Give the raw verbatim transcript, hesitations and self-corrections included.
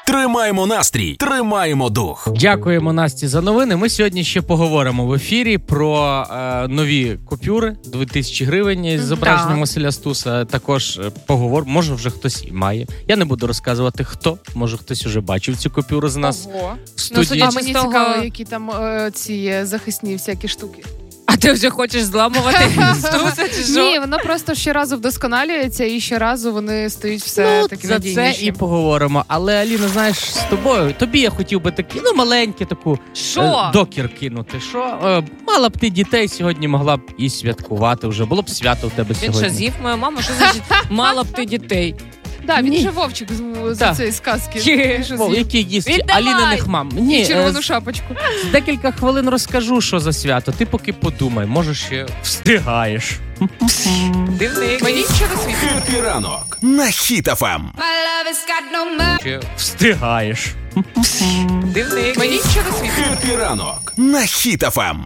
Тримаємо настрій, тримаємо дух. Дякуємо Насті за новини. Ми сьогодні ще поговоримо в ефірі про е, нові купюри, дві тисячі гривень з зображенням Так. Василя Стуса. Також е, поговоримо, може вже хтось і має. Я не буду розказувати хто, може хтось уже бачив цю купюру з нас Ого. в студії. А Ну, мені того- цікаво, які там е, ці захисні всякі штуки. А ти вже хочеш зламувати Стуса чи що? Ні, воно просто щоразу вдосконалюється, і щоразу вони стають все Ну, такі за це надійніші. і поговоримо. Але, Аліна, знаєш, з тобою, тобі я хотів би такі, ну, маленьку таку Що? е, докір кинути. Що? Е, мала б ти дітей сьогодні, могла б і святкувати вже. Було б свято в тебе Він сьогодні. що, з'їв мою маму? Що значить, мала б ти дітей? Да, він Ні. же Вовчик з, з Так. цієї сказки. Є. Що О, з'їв? який їсть Віддавай! Аліниних мам. Ні, І червону е, шапочку. з декілька хвилин розкажу, що за свято. Ти поки подумай, може ще встигаєш. Дивний. Мені нічого не світить. Хеппі ранок на Хіт еф ем. Ще встигаєш. Дивний. Мені нічого не світить. Хеппі ранок на Хіт еф ем.